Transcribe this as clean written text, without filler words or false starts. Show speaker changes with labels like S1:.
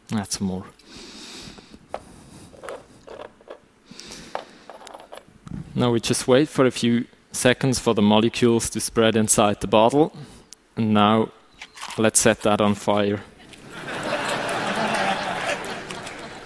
S1: Add some more. Now we just wait for a few seconds for the molecules to spread inside the bottle. And now let's set that on fire.